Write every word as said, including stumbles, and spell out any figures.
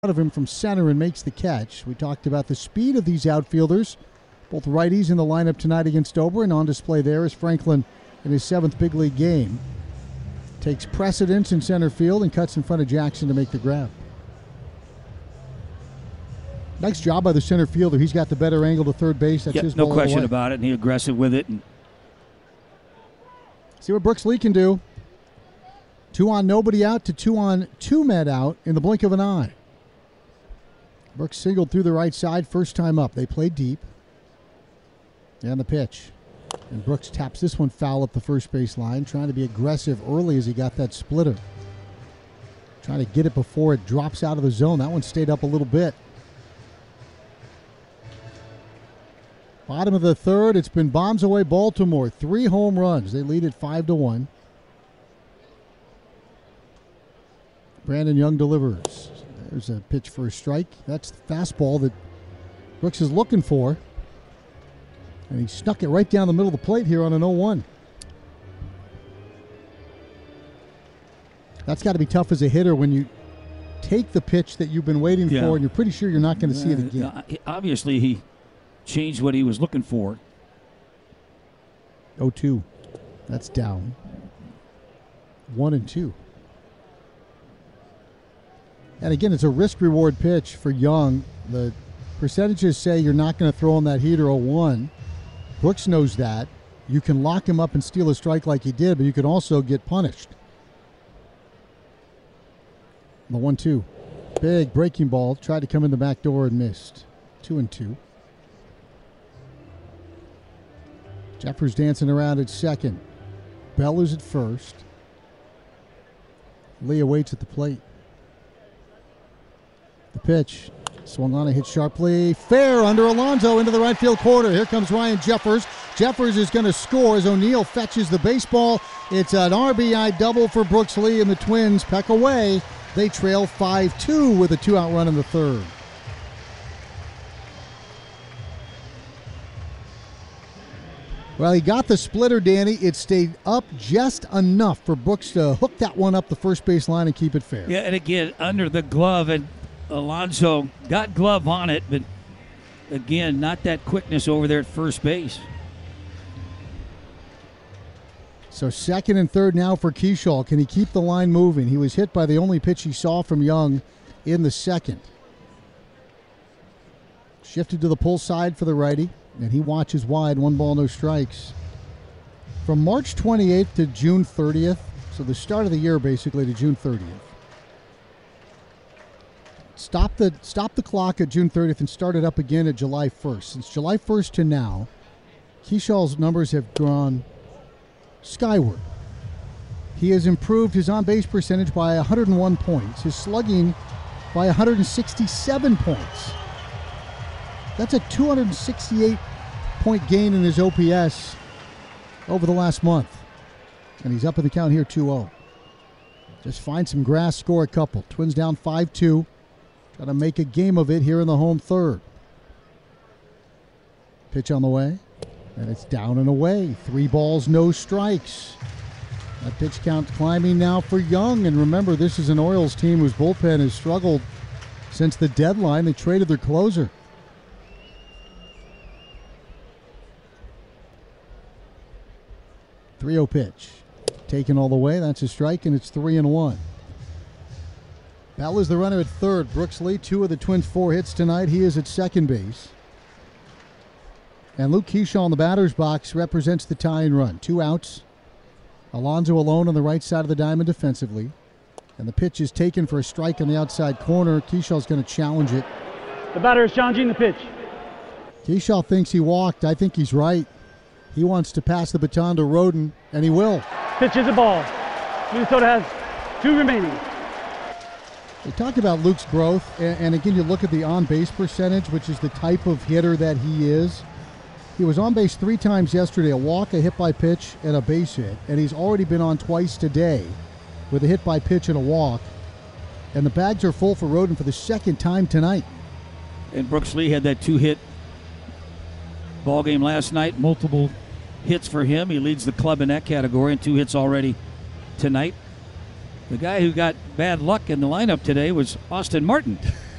of him from center and makes the catch. We talked about the speed of these outfielders, both righties in the lineup tonight against Oberyn. On display there is Franklin in his seventh big league game. Takes precedence in center field and cuts in front of Jackson to make the grab. Nice job by the center fielder. He's got the better angle to third base. That's yep, his no ball question away. about it. And he aggressive with it. And see what Brooks Lee can do. Two on, nobody out to two on, two men out in the blink of an eye. Brooks singled through the right side, first time up. They played deep. And the pitch. And Brooks taps this one foul up the first base line, trying to be aggressive early as he got that splitter. Trying to get it before it drops out of the zone. That one stayed up a little bit. Bottom of the third, it's been bombs away Baltimore. Three home runs. They lead it five to one. Brandon Young delivers. There's a pitch for a strike. That's the fastball that Brooks is looking for. And he snuck it right down the middle of the plate here on an oh one. That's got to be tough as a hitter when you take the pitch that you've been waiting yeah. for and you're pretty sure you're not going to see it again. Uh, obviously, he changed what he was looking for. oh two. That's down. One and two. And again, it's a risk-reward pitch for Young. The percentages say you're not going to throw him that heater oh one. Brooks knows that. You can lock him up and steal a strike like he did, but you can also get punished. The one two. Big breaking ball. Tried to come in the back door and missed. Two and two. Jeffers dancing around at second. Bell is at first. Lee waits at the plate. The pitch. Swung on and hit sharply. Fair under Alonso into the right field corner. Here comes Ryan Jeffers. Jeffers is going to score as O'Neill fetches the baseball. It's an R B I double for Brooks Lee, and the Twins peck away. They trail five two with a two-out run in the third. Well, he got the splitter, Danny. It stayed up just enough for Brooks to hook that one up the first base line and keep it fair. Yeah, and again, under the glove, and Alonso got glove on it, but again, not that quickness over there at first base. So second and third now for Keschall. Can he keep the line moving? He was hit by the only pitch he saw from Young in the second. Shifted to the pull side for the righty, and he watches wide. One ball, no strikes. From March twenty-eighth to June thirtieth, so the start of the year basically to June thirtieth. Stop the stop the clock at June thirtieth and start it up again at July first. Since July first to now, Keschall's numbers have gone skyward. He has improved his on-base percentage by one hundred one points, his slugging by one hundred sixty-seven points. That's a two hundred sixty-eight point gain in his O P S over the last month. And he's up in the count here two oh. Just find some grass, score a couple. Twins down five two. Try to make a game of it here in the home third. Pitch on the way. And it's down and away. Three balls, no strikes. That pitch count climbing now for Young. And remember, this is an Orioles team whose bullpen has struggled since the deadline. They traded their closer. three oh pitch. Taken all the way. That's a strike, and it's three and one. Bell is the runner at third. Brooks Lee, two of the Twins' four hits tonight. He is at second base. And Luke Keschall in the batter's box represents the tying run. Two outs. Alonso alone on the right side of the diamond defensively. And the pitch is taken for a strike on the outside corner. Keschall's going to challenge it. The batter is challenging the pitch. Keschall thinks he walked. I think he's right. He wants to pass the baton to Roden, and he will. Pitch is a ball. Minnesota has two remaining. We talked about Luke's growth, and, and again, you look at the on-base percentage, which is the type of hitter that he is. He was on base three times yesterday, a walk, a hit by pitch, and a base hit. And he's already been on twice today with a hit by pitch and a walk. And the bags are full for Roden for the second time tonight. And Brooks Lee had that two-hit ball game last night, multiple hits for him. He leads the club in that category, and two hits already tonight. The guy who got bad luck in the lineup today was Austin Martin.